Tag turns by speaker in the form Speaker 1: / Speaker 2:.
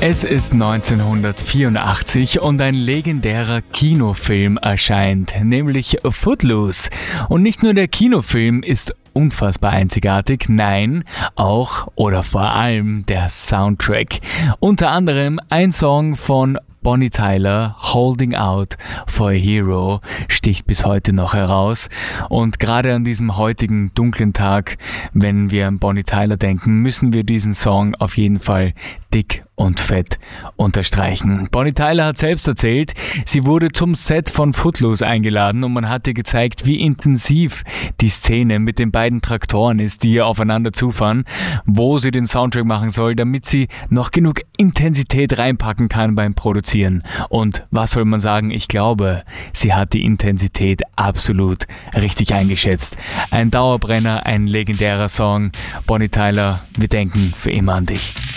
Speaker 1: Es ist 1984 und ein legendärer Kinofilm erscheint, nämlich Footloose. Und nicht nur der Kinofilm ist unfassbar einzigartig, nein, auch oder vor allem der Soundtrack. Unter anderem ein Song von Bonnie Tyler, Holding Out for a Hero, sticht bis heute noch heraus. Und gerade an diesem heutigen dunklen Tag, wenn wir an Bonnie Tyler denken, müssen wir diesen Song auf jeden Fall dick und fett unterstreichen. Bonnie Tyler hat selbst erzählt, sie wurde zum Set von Footloose eingeladen und man hat ihr gezeigt, wie intensiv die Szene mit den beiden Traktoren ist, die hier aufeinander zufahren, wo sie den Soundtrack machen soll, damit sie noch genug Intensität reinpacken kann beim Produzieren. Und was soll man sagen? Ich glaube, sie hat die Intensität absolut richtig eingeschätzt. Ein Dauerbrenner, ein legendärer Song. Bonnie Tyler, wir denken für immer an dich.